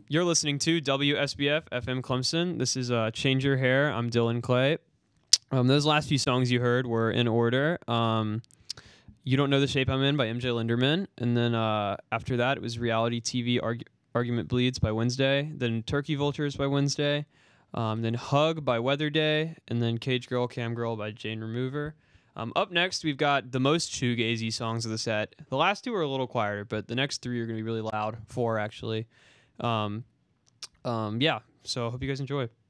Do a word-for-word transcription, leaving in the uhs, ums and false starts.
You're listening to W S B F F M Clemson. This is uh, Change Your Hair. I'm Dylan Clay. Um, those last few songs you heard were in order. Um, you Don't Know the Shape I'm In by M J Linderman. And then uh, after that, it was Reality T V Argu- Argument Bleeds by Wednesday. Then Turkey Vultures by Wednesday. Um, then Hug by Weather Day. And then Cage Girl, Cam Girl by Jane Remover. Um, up next, we've got the most shoegazy songs of the set. The last two are a little quieter, but the next three are going to be really loud. Four, actually. Um, um, yeah, so I hope you guys enjoy.